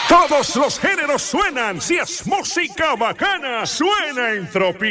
Todos los géneros suenan. Si es música bacana, suena en Tropical.